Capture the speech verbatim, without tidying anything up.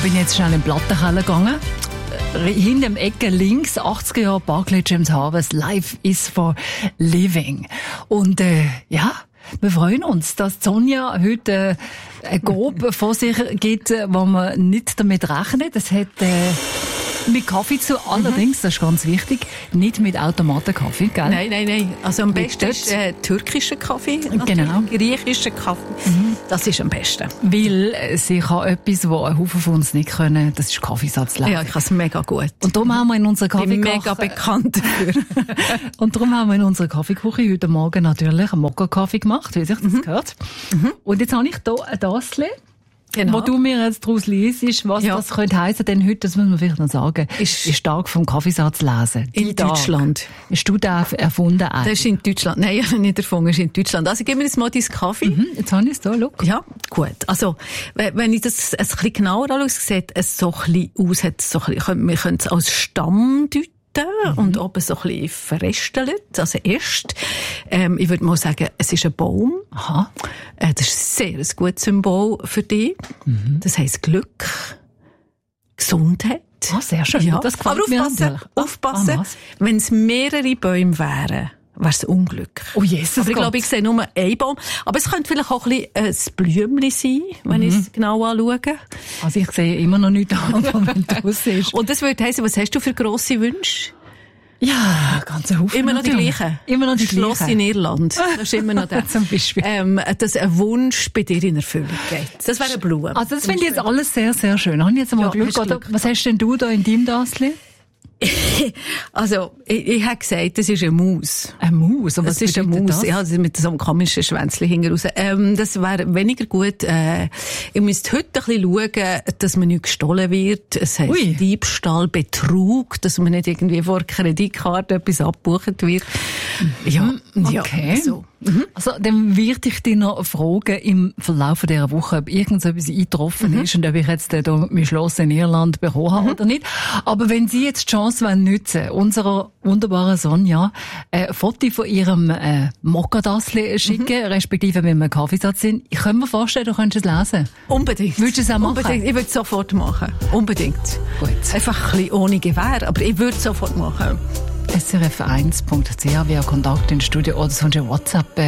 bin jetzt schnell in den Plattenkeller gegangen. Hinter dem Ecke links, achtziger Jahre Barclay James Harvest, Life is for Living. Und äh, ja, wir freuen uns, dass Sonja heute äh, ein Grob vor sich gibt, wo man nicht damit rechnet. Es hat äh, mit Kaffee zu, allerdings, das ist ganz wichtig, nicht mit Automatenkaffee, gell? Nein, nein, nein. Also am besten ist äh, türkischer Kaffee, genau. griechischer Kaffee. Mhm. Das ist am besten. Weil sie kann etwas, was ein Haufen von uns nicht können, das ist Kaffeesatz lesen. Ja, ich kann es mega gut. Und darum haben wir in unserer Kaffeeküche... Ich bin mega bekannt dafür. Und darum haben wir in unserer Kaffeeküche heute Morgen natürlich einen Mokka-Kaffee gemacht, wie sich das mhm. gehört. Mhm. Und jetzt habe ich hier ein Tassel. Genau. Wo du mir jetzt daraus liest, was ja. das könnte heissen, denn heute, das muss man vielleicht noch sagen, ist, ist stark vom Kaffeesatz lesen. In Deutschland. Hast du den erfunden? Eigentlich? Das ist in Deutschland. Nein, ich habe nicht erfunden, das ist in Deutschland. Also gib mir jetzt mal deinen Kaffee. Mhm, jetzt habe ich es hier, schau. Ja, gut. Also, wenn ich das ein bisschen genauer anschaue, sieht es so ein bisschen aus, hat so ein bisschen, wir können es als Stamm deuten. Mhm. Und oben so ein bisschen verrestelt, also erst. Ähm, ich würde mal sagen, es ist ein Baum. Aha. Äh, das ist sehr ein gutes Symbol für dich. Mhm. Das heisst Glück, Gesundheit. Ah, sehr schön. Ja. Das gefällt Aber mir aufpassen, aufpassen, ah, wenn es mehrere Bäume wären, wäre es Unglück. Oh Jesus Aber ich glaube, ich sehe nur einen Baum. Aber es könnte vielleicht auch ein bisschen ein Blümchen sein, wenn mhm. ich es genau anschaue. Also ich sehe immer noch nichts an, wenn du es siehst. Und das würde heissen, was hast du für grosse Wünsche? Ja, ganz ein Haufen. Immer noch die gleichen. Immer noch die gleichen. Schloss in Irland. Das ist immer noch der. Zum Beispiel. Ähm, dass ein Wunsch bei dir in Erfüllung geht. Das wäre eine Blume. Also das finde ich jetzt alles sehr, sehr schön. Habe ich jetzt einmal ja, Glück, Glück. Was hast denn du da in deinem Tassel? Also, ich, ich habe gesagt, das ist eine Maus. Eine Maus? Und was das ist eine Maus. Ja, also mit so einem komischen Schwänzchen hinten raus. Ähm, das wäre weniger gut. Äh, ich müsste heute ein bisschen schauen, dass man nicht gestohlen wird. Es heisst Ui. Diebstahl, Betrug, dass man nicht irgendwie vor Kreditkarte etwas abgebucht wird. Ja, okay. Ja, so. Mhm. Also, dann würde ich dich noch fragen, im Verlauf dieser Woche, ob irgendetwas eingetroffen mhm. ist und ob ich jetzt hier mein Schloss in Irland bekommen habe mhm. oder nicht. Aber wenn Sie jetzt die Chance wollen nutzen, unserer wunderbaren Sonja, ein Foto von ihrem äh, Mokka-Tassel schicken, mhm. respektive mit einem Kaffeesatz sind, ich kann mir vorstellen, du könntest es lesen. Unbedingt. Würdest du es auch machen? Unbedingt. Ich würde es sofort machen. Unbedingt. Gut. Einfach ein bisschen ohne Gewehr, aber ich würde es sofort machen. S R F eins Punkt C H via Kontakt ins Studio oder sonst ein WhatsApp